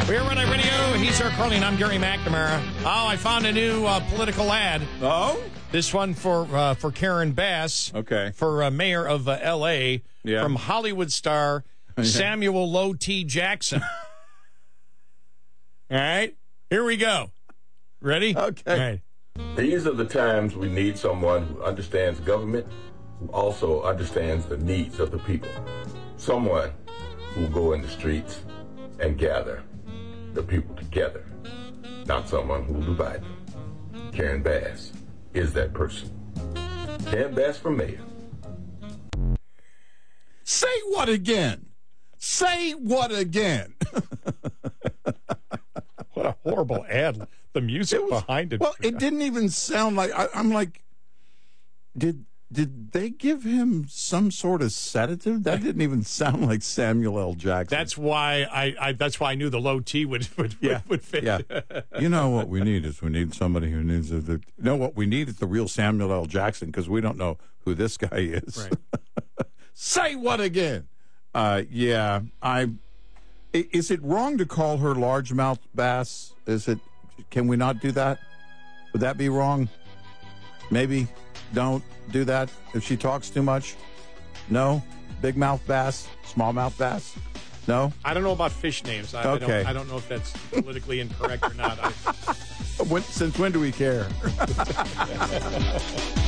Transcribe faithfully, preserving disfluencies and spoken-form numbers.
We're Red Eye Radio. He's Eric Carly, and I'm Gary McNamara. Oh, I found a new uh, political ad. Oh? This one for uh, for Karen Bass. Okay. For uh, mayor of uh, L A Yeah. From Hollywood star Samuel Low T. Jackson. All right. Here we go. Ready? Okay. All right. These are the times we need someone who understands government, who also understands the needs of the people. Someone who will go in the streets and gather the people together, not someone who will divide them. Karen Bass is that person. Karen Bass for mayor. Say what again? Say what again? What a horrible ad. The music was, behind it. Well, it didn't even sound like, I, I'm like, did did they give him some sort of sedative? That didn't even sound like Samuel L. Jackson. That's why I, I that's why I knew the Low T would would, yeah, would, would fit. Yeah. You know what we need is we need somebody who needs a, the, you know what we need is the real Samuel L. Jackson, because we don't know who this guy is. Right. Say what again? Uh, yeah, I. Is it wrong to call her largemouth bass? Is it? Can we not do that? Would that be wrong? Maybe don't do that if she talks too much. No, big mouth bass, smallmouth bass. No. I don't know about fish names. I, Okay. I, don't, I don't know if that's politically incorrect or not. I, When, since when do we care?